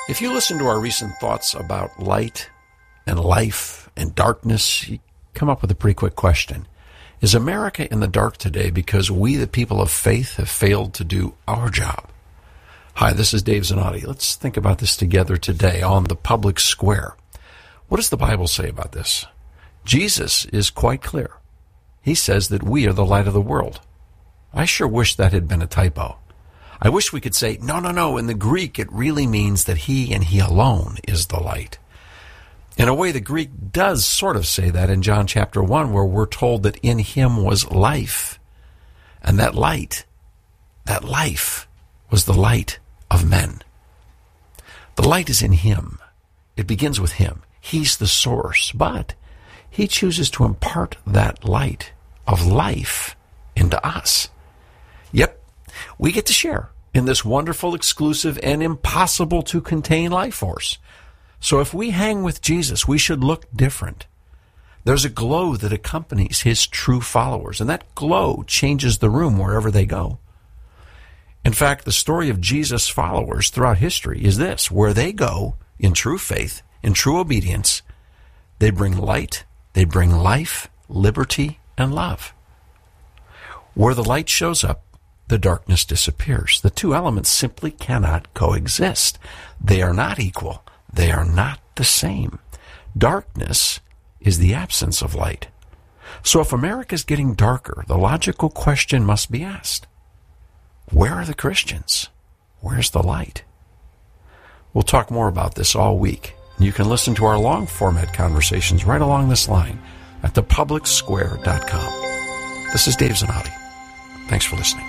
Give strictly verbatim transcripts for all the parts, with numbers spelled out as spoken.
If you listen to our recent thoughts about light and life and darkness, you come up with a pretty quick question. Is America in the dark today because we, the people of faith, have failed to do our job? Hi, this is Dave Zanotti. Let's think about this together today on the public square. What does the Bible say about this? Jesus is quite clear. He says that we are the light of the world. I sure wish that had been a typo. I wish we could say, no, no, no, in the Greek it really means that he and he alone is the light. In a way, the Greek does sort of say that in John chapter one, where we're told that in him was life. And that light, that life, was the light of men. The light is in him. It begins with him. He's the source, but he chooses to impart that light of life into us. Yep. We get to share in this wonderful, exclusive, and impossible to contain life force. So if we hang with Jesus, we should look different. There's a glow that accompanies his true followers, and that glow changes the room wherever they go. In fact, the story of Jesus' followers throughout history is this: where they go in true faith, in true obedience, they bring light, they bring life, liberty, and love. Where the light shows up, the darkness disappears. The two elements simply cannot coexist. They are not equal. They are not the same. Darkness is the absence of light. So if America is getting darker, the logical question must be asked: where are the Christians? Where's the light? We'll talk more about this all week. You can listen to our long format conversations right along this line at the public square dot com. This is Dave Zanotti. Thanks for listening.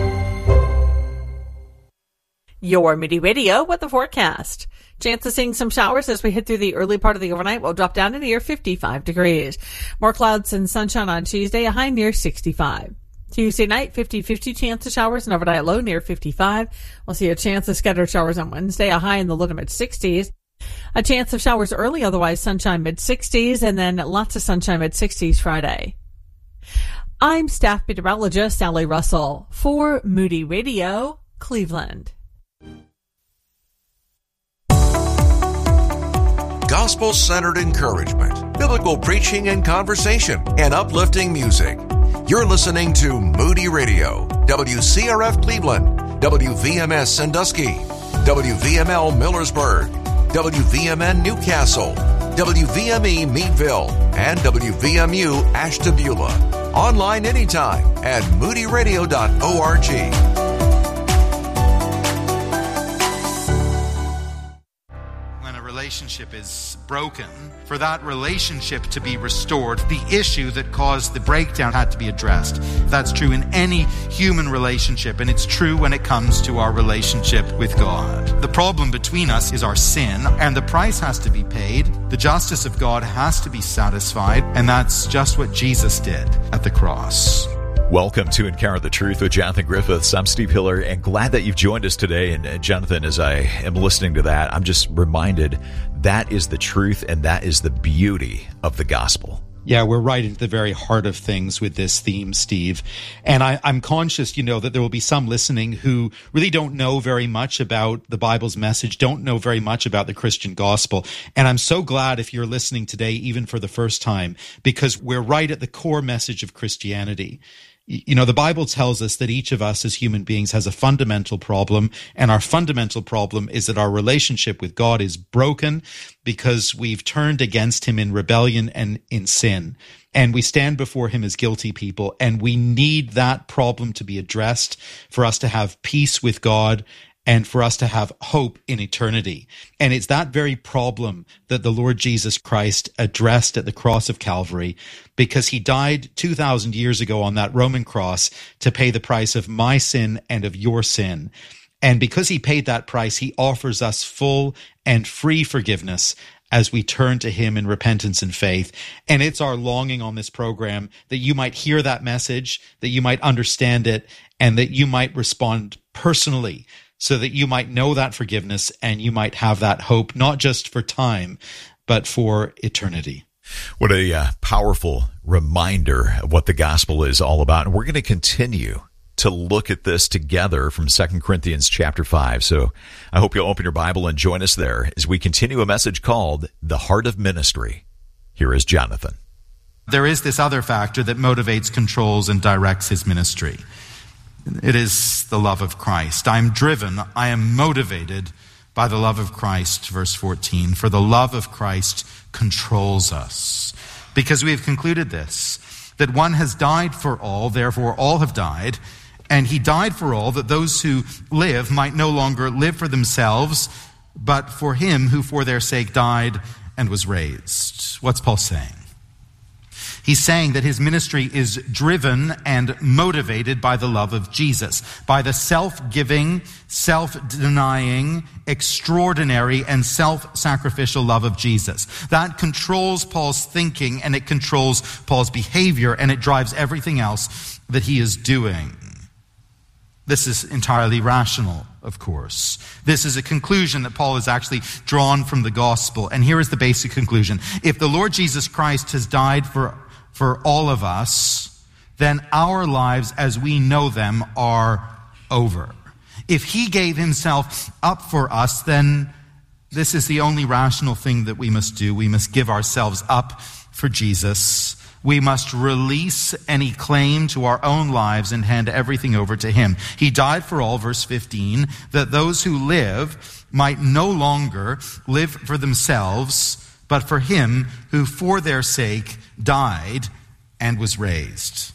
Your Moody Radio with the forecast. Chance of seeing some showers as we hit through the early part of the overnight. We'll drop down to near fifty-five degrees. More clouds and sunshine on Tuesday, a high near sixty-five. Tuesday night, fifty-fifty chance of showers, an overnight low near fifty-five. We'll see a chance of scattered showers on Wednesday, a high in the low to mid-sixties. A chance of showers early, otherwise sunshine mid-sixties, and then lots of sunshine mid-sixties Friday. I'm staff meteorologist Sally Russell for Moody Radio, Cleveland. Gospel-centered encouragement, biblical preaching and conversation, and uplifting music. You're listening to Moody Radio, W C R F Cleveland, W V M S Sandusky, W V M L Millersburg, W V M N Newcastle, W V M E Meadville, and W V M U Ashtabula. Online anytime at moody radio dot org. When a relationship is broken, for that relationship to be restored, the issue that caused the breakdown had to be addressed. That's true in any human relationship, and it's true when it comes to our relationship with God. The problem between us is our sin, and the price has to be paid. The justice of God has to be satisfied, and that's just what Jesus did at the cross. Welcome to Encounter the Truth with Jonathan Griffiths. I'm Steve Hiller, and glad that you've joined us today. And uh, Jonathan, as I am listening to that, I'm just reminded that is the truth, and that is the beauty of the gospel. Yeah, we're right into the very heart of things with this theme, Steve. And I, I'm conscious, you know, that there will be some listening who really don't know very much about the Bible's message, don't know very much about the Christian gospel. And I'm so glad if you're listening today, even for the first time, because we're right at the core message of Christianity. You know, the Bible tells us that each of us as human beings has a fundamental problem, and our fundamental problem is that our relationship with God is broken because we've turned against him in rebellion and in sin. And we stand before him as guilty people, and we need that problem to be addressed for us to have peace with God and for us to have hope in eternity. And it's that very problem that the Lord Jesus Christ addressed at the cross of Calvary, because he died two thousand years ago on that Roman cross to pay the price of my sin and of your sin. And because he paid that price, he offers us full and free forgiveness as we turn to him in repentance and faith. And it's our longing on this program that you might hear that message, that you might understand it, and that you might respond personally, so that you might know that forgiveness and you might have that hope, not just for time, but for eternity. What a uh, powerful reminder of what the gospel is all about. And we're going to continue to look at this together from Second Corinthians chapter five. So I hope you'll open your Bible and join us there as we continue a message called The Heart of Ministry. Here is Jonathan. There is this other factor that motivates, controls, and directs his ministry. It is the love of Christ. I am driven, I am motivated by the love of Christ, verse fourteen. For the love of Christ controls us. Because we have concluded this, that one has died for all, therefore all have died, and he died for all, that those who live might no longer live for themselves, but for him who for their sake died and was raised. What's Paul saying? He's saying that his ministry is driven and motivated by the love of Jesus, by the self-giving, self-denying, extraordinary, and self-sacrificial love of Jesus. That controls Paul's thinking, and it controls Paul's behavior, and it drives everything else that he is doing. This is entirely rational, of course. This is a conclusion that Paul has actually drawn from the gospel. And here is the basic conclusion. If the Lord Jesus Christ has died for For all of us, then our lives as we know them are over. If he gave himself up for us, then this is the only rational thing that we must do. We must give ourselves up for Jesus. We must release any claim to our own lives and hand everything over to him. He died for all, verse fifteen, that those who live might no longer live for themselves, but for him who for their sake died and was raised.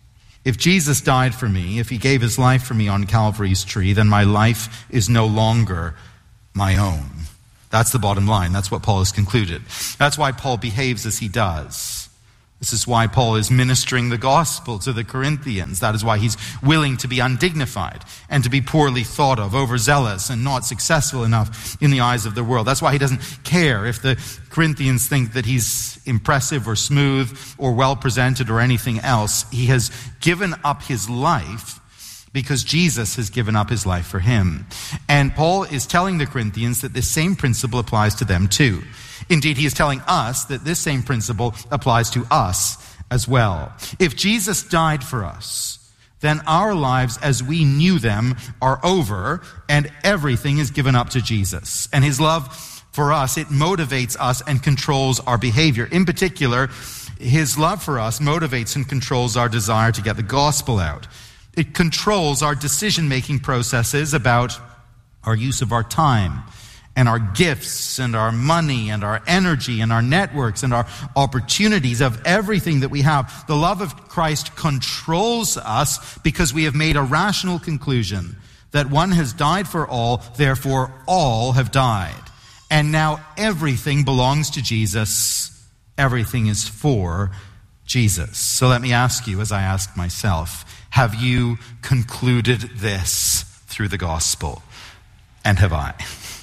If Jesus died for me, if he gave his life for me on Calvary's tree, then my life is no longer my own. That's the bottom line. That's what Paul has concluded. That's why Paul behaves as he does. This is why Paul is ministering the gospel to the Corinthians. That is why he's willing to be undignified and to be poorly thought of, overzealous and not successful enough in the eyes of the world. That's why he doesn't care if the Corinthians think that he's impressive or smooth or well presented or anything else. He has given up his life because Jesus has given up his life for him. And Paul is telling the Corinthians that this same principle applies to them too. Indeed, he is telling us that this same principle applies to us as well. If Jesus died for us, then our lives as we knew them are over, and everything is given up to Jesus. And his love for us, it motivates us and controls our behavior. In particular, his love for us motivates and controls our desire to get the gospel out. It controls our decision-making processes about our use of our time, and our gifts and our money and our energy and our networks and our opportunities of everything that we have. The love of Christ controls us because we have made a rational conclusion that one has died for all, therefore all have died. And now everything belongs to Jesus. Everything is for Jesus. So let me ask you, as I ask myself, have you concluded this through the gospel? And have I?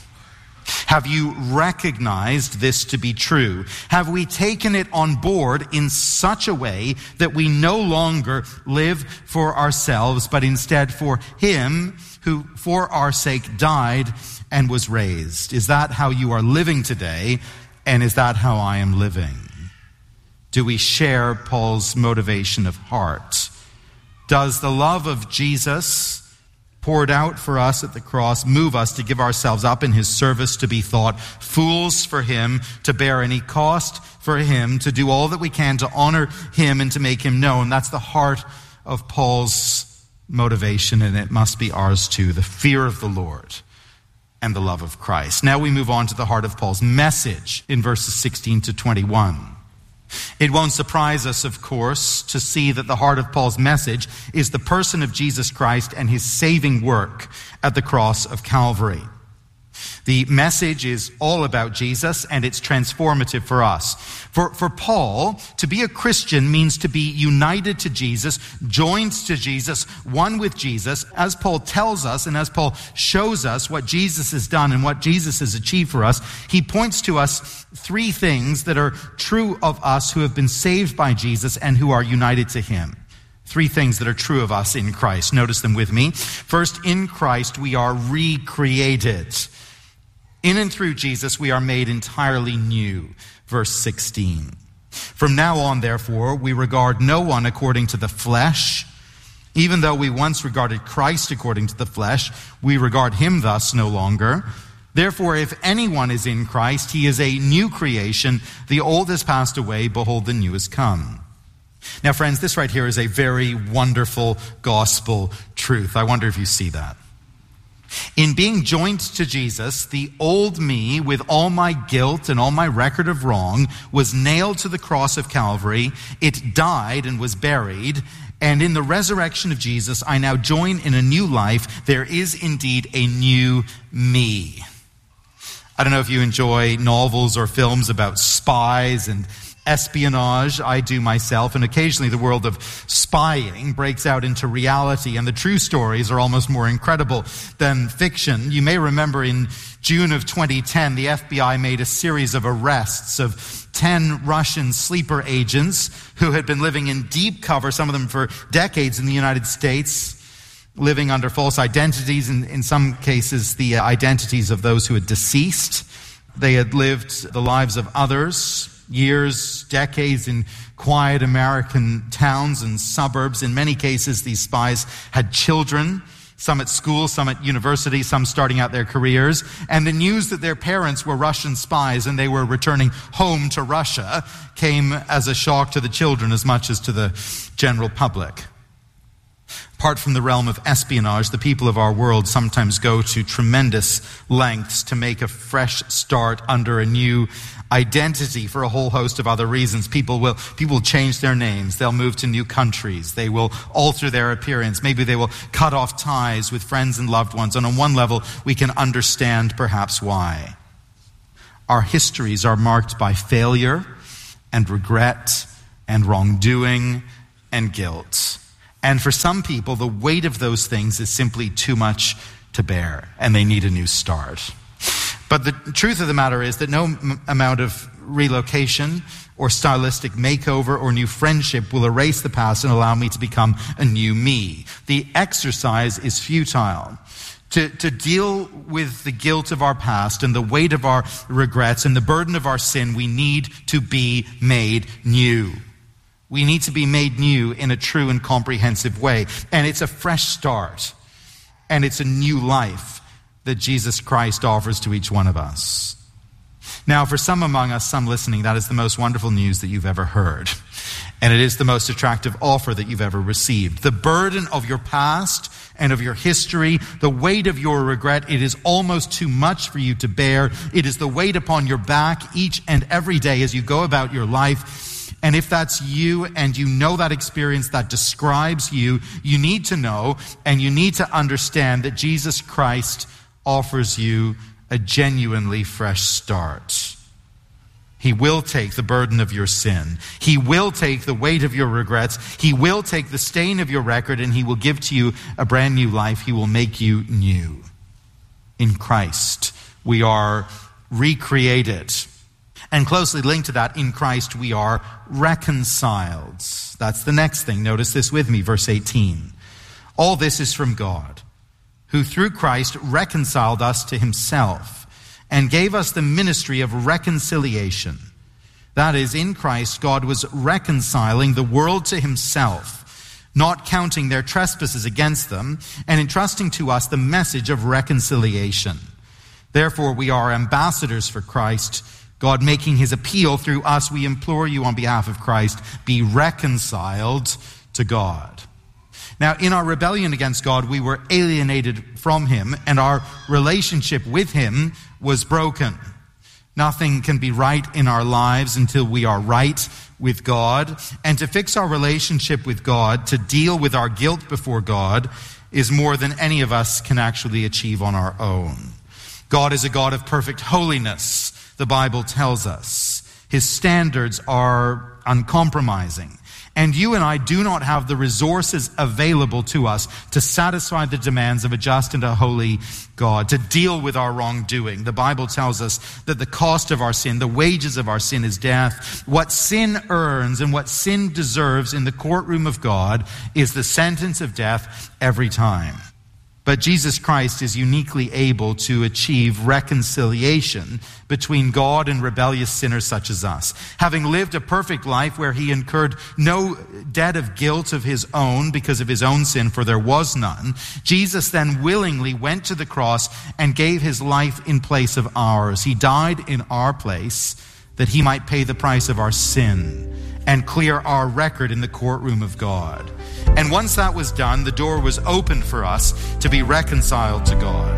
Have you recognized this to be true? Have we taken it on board in such a way that we no longer live for ourselves, but instead for him who for our sake died and was raised? Is that how you are living today? And is that how I am living? Do we share Paul's motivation of heart? Does the love of Jesus poured out for us at the cross move us to give ourselves up in his service, to be thought fools for him, to bear any cost for him, to do all that we can to honor him and to make him known? That's the heart of Paul's motivation, and it must be ours too, the fear of the Lord and the love of Christ. Now we move on to the heart of Paul's message in verses sixteen to twenty-one. It won't surprise us, of course, to see that the heart of Paul's message is the person of Jesus Christ and his saving work at the cross of Calvary. The message is all about Jesus, and it's transformative for us. For, for Paul, to be a Christian means to be united to Jesus, joined to Jesus, one with Jesus. As Paul tells us, and as Paul shows us what Jesus has done and what Jesus has achieved for us, he points to us three things that are true of us who have been saved by Jesus and who are united to him. Three things that are true of us in Christ. Notice them with me. First, in Christ, we are recreated. In and through Jesus, we are made entirely new. Verse sixteen. From now on, therefore, we regard no one according to the flesh. Even though we once regarded Christ according to the flesh, we regard him thus no longer. Therefore, if anyone is in Christ, he is a new creation. The old has passed away. Behold, the new has come. Now, friends, this right here is a very wonderful gospel truth. I wonder if you see that. In being joined to Jesus, the old me with all my guilt and all my record of wrong was nailed to the cross of Calvary. It died and was buried. And in the resurrection of Jesus, I now join in a new life. There is indeed a new me. I don't know if you enjoy novels or films about spies and espionage. I do myself, and occasionally the world of spying breaks out into reality, and the true stories are almost more incredible than fiction. You may remember in June of twenty ten, the F B I made a series of arrests of ten Russian sleeper agents who had been living in deep cover, some of them for decades in the United States, living under false identities, and in some cases the identities of those who had deceased. They had lived the lives of others, years, decades in quiet American towns and suburbs. In many cases, these spies had children, some at school, some at university, some starting out their careers. And the news that their parents were Russian spies and they were returning home to Russia came as a shock to the children as much as to the general public. Apart from the realm of espionage, the people of our world sometimes go to tremendous lengths to make a fresh start under a new identity for a whole host of other reasons. People will people will change their names. They'll move to new countries. They will alter their appearance. Maybe they will cut off ties with friends and loved ones. And on one level, we can understand perhaps why. Our histories are marked by failure and regret and wrongdoing and guilt. And for some people, the weight of those things is simply too much to bear, and they need a new start. But the truth of the matter is that no m- amount of relocation or stylistic makeover or new friendship will erase the past and allow me to become a new me. The exercise is futile. To, to deal with the guilt of our past and the weight of our regrets and the burden of our sin, we need to be made new. We need to be made new in a true and comprehensive way. And it's a fresh start. And it's a new life that Jesus Christ offers to each one of us. Now, for some among us, some listening, that is the most wonderful news that you've ever heard. And it is the most attractive offer that you've ever received. The burden of your past and of your history, the weight of your regret, it is almost too much for you to bear. It is the weight upon your back each and every day as you go about your life. And if that's you and you know that experience that describes you, you need to know and you need to understand that Jesus Christ offers you a genuinely fresh start. He will take the burden of your sin. He will take the weight of your regrets. He will take the stain of your record, and he will give to you a brand new life. He will make you new. In Christ, we are recreated. And closely linked to that, in Christ we are reconciled. That's the next thing. Notice this with me, verse eighteen. All this is from God, who through Christ reconciled us to himself and gave us the ministry of reconciliation. That is, in Christ, God was reconciling the world to himself, not counting their trespasses against them, and entrusting to us the message of reconciliation. Therefore, we are ambassadors for Christ, God making his appeal through us. We implore you on behalf of Christ, be reconciled to God. Now, in our rebellion against God, we were alienated from him, and our relationship with him was broken. Nothing can be right in our lives until we are right with God. And to fix our relationship with God, to deal with our guilt before God, is more than any of us can actually achieve on our own. God is a God of perfect holiness, the Bible tells us. His standards are uncompromising. And you and I do not have the resources available to us to satisfy the demands of a just and a holy God, to deal with our wrongdoing. The Bible tells us that the cost of our sin, the wages of our sin is death. What sin earns and what sin deserves in the courtroom of God is the sentence of death every time. But Jesus Christ is uniquely able to achieve reconciliation between God and rebellious sinners such as us. Having lived a perfect life where he incurred no debt of guilt of his own because of his own sin, for there was none, Jesus then willingly went to the cross and gave his life in place of ours. He died in our place that he might pay the price of our sin and clear our record in the courtroom of God. And once that was done, the door was opened for us to be reconciled to God.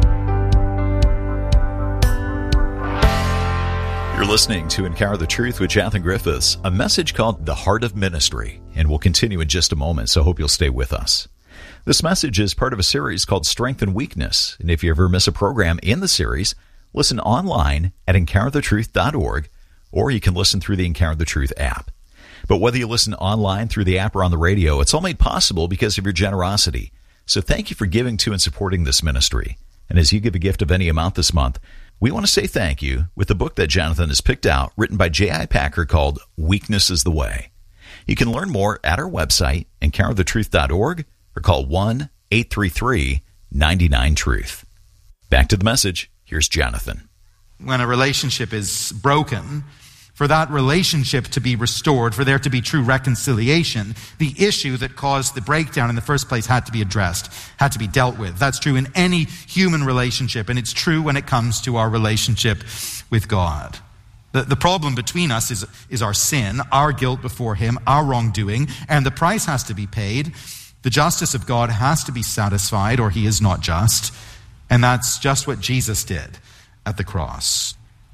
You're listening to Encounter the Truth with Jonathan Griffiths, a message called The Heart of Ministry, and we'll continue in just a moment, so I hope you'll stay with us. This message is part of a series called Strength and Weakness, and if you ever miss a program in the series, listen online at encounter the truth dot org, or you can listen through the Encounter the Truth app. But whether you listen online, through the app, or on the radio, it's all made possible because of your generosity. So thank you for giving to and supporting this ministry. And as you give a gift of any amount this month, we want to say thank you with the book that Jonathan has picked out, written by J I Packer, called Weakness is the Way. You can learn more at our website, encounter the truth dot org, or call one eight three three nine nine truth. Back to the message. Here's Jonathan. When a relationship is broken, for that relationship to be restored, for there to be true reconciliation, the issue that caused the breakdown in the first place had to be addressed, had to be dealt with. That's true in any human relationship, and it's true when it comes to our relationship with God. The, the problem between us is, is our sin, our guilt before him, our wrongdoing, and the price has to be paid. The justice of God has to be satisfied, or he is not just, and that's just what Jesus did at the cross.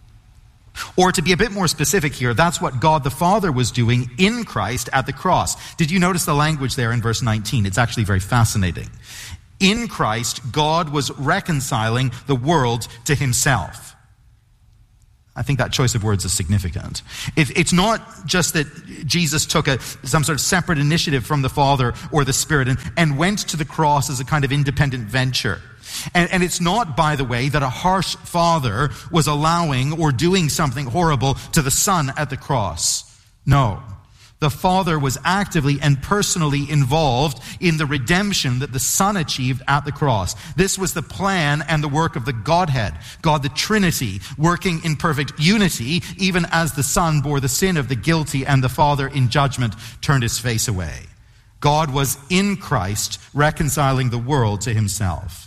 Or to be a bit more specific here, that's what God the Father was doing in Christ at the cross. Did you notice the language there in verse nineteen? It's actually very fascinating. In Christ, God was reconciling the world to himself. I think that choice of words is significant. It, it's not just that Jesus took a, some sort of separate initiative from the Father or the Spirit and, and went to the cross as a kind of independent venture. And, and it's not, by the way, that a harsh father was allowing or doing something horrible to the son at the cross. No. The Father was actively and personally involved in the redemption that the Son achieved at the cross. This was the plan and the work of the Godhead, God the Trinity, working in perfect unity, even as the Son bore the sin of the guilty and the Father in judgment turned his face away. God was in Christ reconciling the world to himself.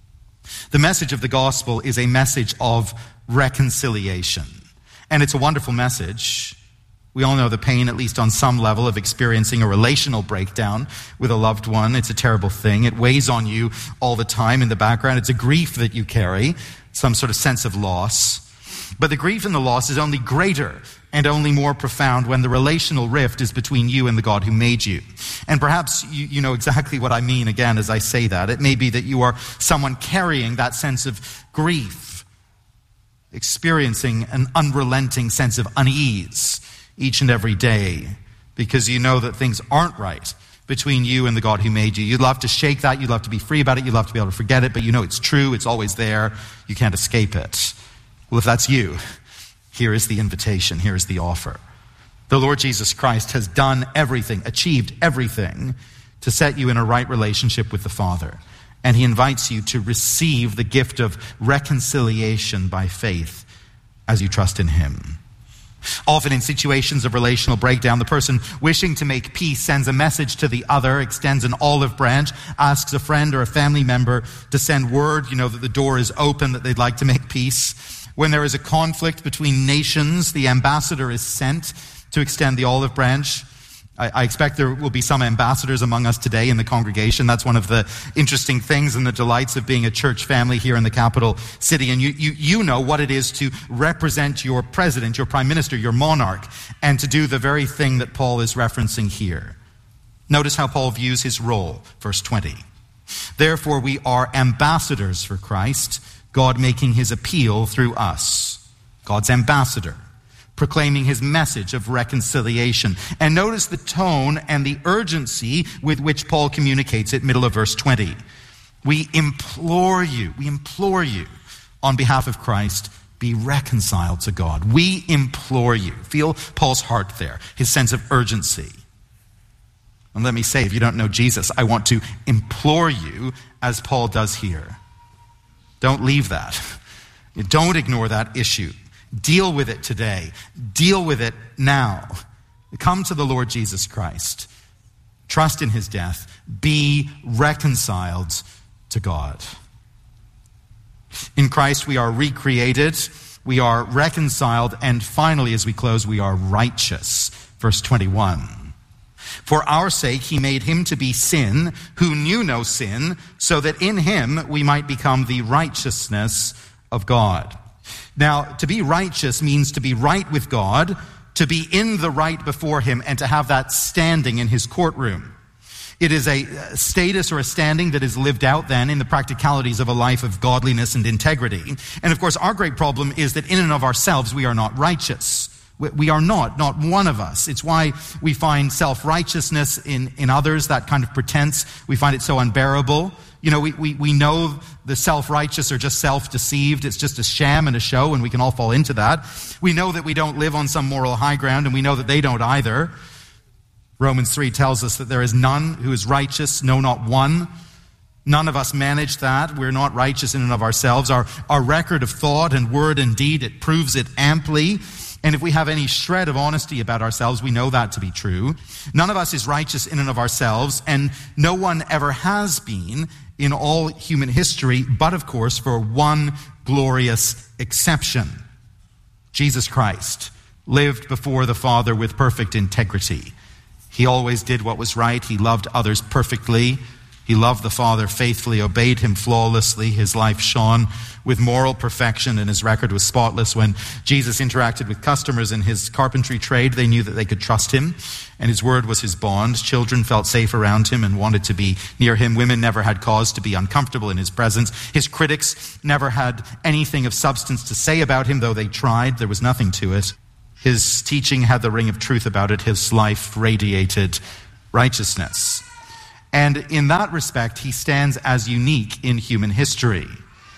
The message of the gospel is a message of reconciliation. And it's a wonderful message. We all know the pain, at least on some level, of experiencing a relational breakdown with a loved one. It's a terrible thing. It weighs on you all the time in the background. It's a grief that you carry, some sort of sense of loss. But the grief and the loss is only greater and only more profound when the relational rift is between you and the God who made you. And perhaps you, you know exactly what I mean again as I say that. It may be that you are someone carrying that sense of grief, experiencing an unrelenting sense of unease each and every day because you know that things aren't right between you and the God who made you. You'd love to shake that. You'd love to be free about it. You'd love to be able to forget it, but you know it's true. It's always there. You can't escape it. Well, if that's you, here is the invitation. Here is the offer. The Lord Jesus Christ has done everything, achieved everything to set you in a right relationship with the Father. And he invites you to receive the gift of reconciliation by faith as you trust in him. Often in situations of relational breakdown, the person wishing to make peace sends a message to the other, extends an olive branch, asks a friend or a family member to send word, you know, that the door is open, that they'd like to make peace. When there is a conflict between nations, the ambassador is sent to extend the olive branch. I, I expect there will be some ambassadors among us today in the congregation. That's one of the interesting things and the delights of being a church family here in the capital city. And you, you, you know what it is to represent your president, your prime minister, your monarch, and to do the very thing that Paul is referencing here. Notice how Paul views his role, verse twenty. Therefore we are ambassadors for Christ, God making his appeal through us. God's ambassador, proclaiming his message of reconciliation. And notice the tone and the urgency with which Paul communicates it, middle of verse twenty. We implore you, we implore you on behalf of Christ, be reconciled to God. We implore you. Feel Paul's heart there, his sense of urgency. And let me say, if you don't know Jesus, I want to implore you, as Paul does here, don't leave that. Don't ignore that issue. Deal with it today. Deal with it now. Come to the Lord Jesus Christ. Trust in his death. Be reconciled to God. In Christ we are recreated, we are reconciled, and finally, as we close, we are righteous. Verse twenty-one. For our sake he made him to be sin, who knew no sin, so that in him we might become the righteousness of God. Now, to be righteous means to be right with God, to be in the right before him, and to have that standing in his courtroom. It is a status or a standing that is lived out then in the practicalities of a life of godliness and integrity. And of course, our great problem is that in and of ourselves, we are not righteous. We are not, not one of us. It's why we find self-righteousness in, in others, that kind of pretense. We find it so unbearable. You know, we, we, we know the self-righteous are just self-deceived. It's just a sham and a show, and we can all fall into that. We know that we don't live on some moral high ground, and we know that they don't either. Romans three tells us that there is none who is righteous, no, not one. None of us manage that. We're not righteous in and of ourselves. Our, our record of thought and word and deed, it proves it amply. And if we have any shred of honesty about ourselves, we know that to be true. None of us is righteous in and of ourselves, and no one ever has been in all human history, but of course for one glorious exception. Jesus Christ lived before the Father with perfect integrity. He always did what was right. He loved others perfectly. He loved the Father faithfully, obeyed him flawlessly. His life shone with moral perfection, and his record was spotless. When Jesus interacted with customers in his carpentry trade, they knew that they could trust him, and his word was his bond. Children felt safe around him and wanted to be near him. Women never had cause to be uncomfortable in his presence. His critics never had anything of substance to say about him, though they tried. There was nothing to it. His teaching had the ring of truth about it. His life radiated righteousness. And in that respect, he stands as unique in human history.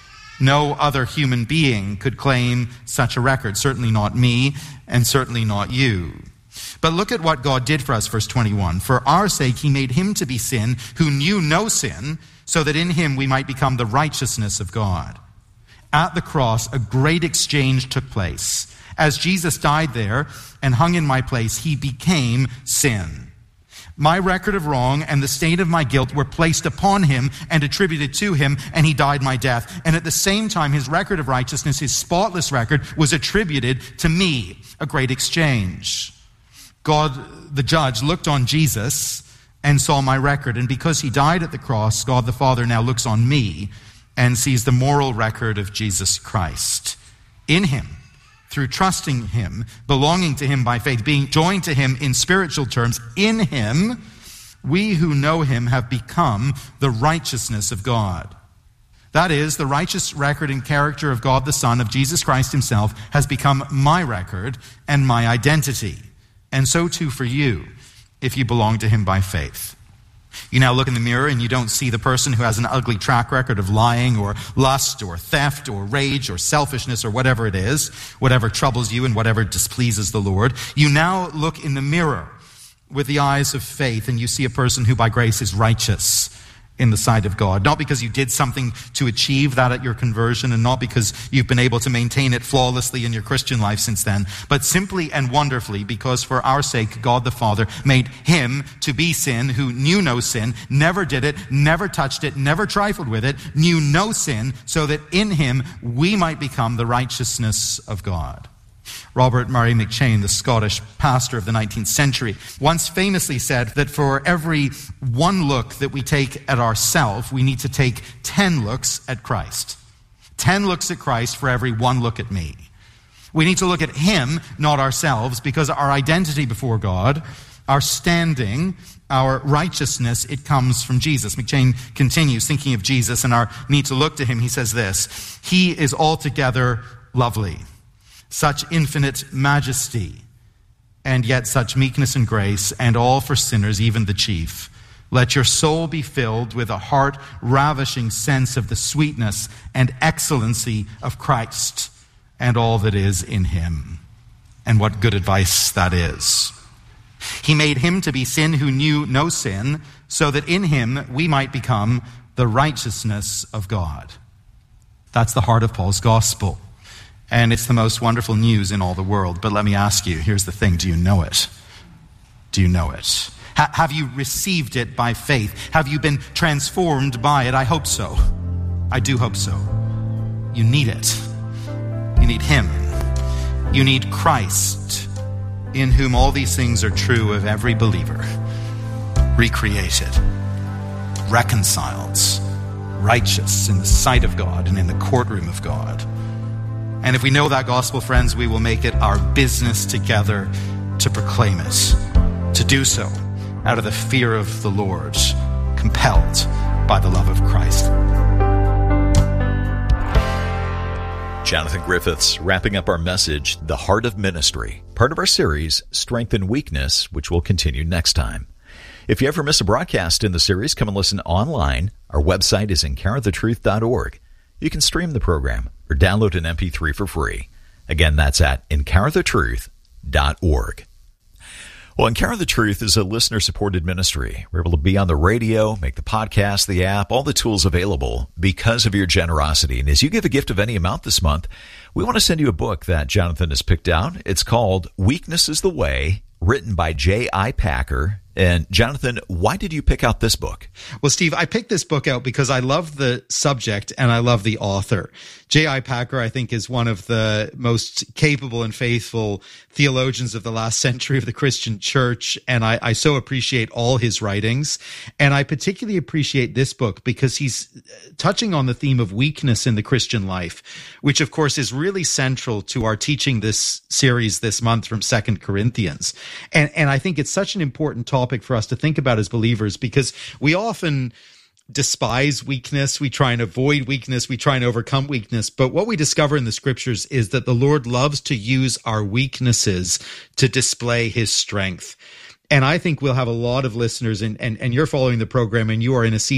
No other human being could claim such a record. Certainly not me, and certainly not you. But look at what God did for us, verse twenty-one. For our sake he made him to be sin, who knew no sin, so that in him we might become the righteousness of God. At the cross, a great exchange took place. As Jesus died there and hung in my place, he became sin. My record of wrong and the stain of my guilt were placed upon him and attributed to him, and he died my death. And at the same time, his record of righteousness, his spotless record, was attributed to me. A great exchange. God, the judge, looked on Jesus and saw my record. And because he died at the cross, God the Father now looks on me and sees the moral record of Jesus Christ. In him, through trusting him, belonging to him by faith, being joined to him in spiritual terms, in him, we who know him have become the righteousness of God. That is, the righteous record and character of God the Son, of Jesus Christ himself, has become my record and my identity. And so too for you, if you belong to him by faith. You now look in the mirror and you don't see the person who has an ugly track record of lying or lust or theft or rage or selfishness or whatever it is, whatever troubles you and whatever displeases the Lord. You now look in the mirror with the eyes of faith and you see a person who by grace is righteous in the sight of God. Not because you did something to achieve that at your conversion, and not because you've been able to maintain it flawlessly in your Christian life since then, but simply and wonderfully because for our sake God the Father made him to be sin, who knew no sin, never did it, never touched it, never trifled with it, knew no sin, so that in him we might become the righteousness of God. Robert Murray McCheyne, the Scottish pastor of the nineteenth century, once famously said that for every one look that we take at ourselves, we need to take ten looks at Christ. Ten looks at Christ for every one look at me. We need to look at him, not ourselves, because our identity before God, our standing, our righteousness, it comes from Jesus. McCheyne continues, thinking of Jesus and our need to look to him. He says this: he is altogether lovely. Such infinite majesty, and yet such meekness and grace, and all for sinners, even the chief. Let your soul be filled with a heart-ravishing sense of the sweetness and excellency of Christ and all that is in him. And what good advice that is. He made him to be sin who knew no sin, so that in him we might become the righteousness of God. That's the heart of Paul's gospel. And it's the most wonderful news in all the world. But let me ask you, here's the thing, do you know it? Do you know it? Ha- have you received it by faith? Have you been transformed by it? I hope so. I do hope so. You need it. You need him. You need Christ, in whom all these things are true of every believer. Recreated, reconciled, righteous in the sight of God and in the courtroom of God. And if we know that gospel, friends, we will make it our business together to proclaim it, to do so out of the fear of the Lord, compelled by the love of Christ. Jonathan Griffiths wrapping up our message, The Heart of Ministry, part of our series, Strength and Weakness, which will continue next time. If you ever miss a broadcast in the series, come and listen online. Our website is encounter the truth dot org. You can stream the program or download an M P three for free. Again, that's at encounter the truth dot org. Well, Encounter the Truth is a listener-supported ministry. We're able to be on the radio, make the podcast, the app, all the tools available because of your generosity. And as you give a gift of any amount this month, we want to send you a book that Jonathan has picked out. It's called Weakness is the Way, written by J I Packer. And Jonathan, why did you pick out this book? Well, Steve, I picked this book out because I love the subject and I love the author. J I Packer, I think, is one of the most capable and faithful theologians of the last century of the Christian church, and I, I so appreciate all his writings. And I particularly appreciate this book because he's touching on the theme of weakness in the Christian life, which, of course, is really central to our teaching this series this month from Second Corinthians. And, and I think it's such an important topic for us to think about as believers because we often despise weakness. We try and avoid weakness. We try and overcome weakness. But what we discover in the scriptures is that the Lord loves to use our weaknesses to display his strength. And I think we'll have a lot of listeners, and, and, and you're following the program and you are in a season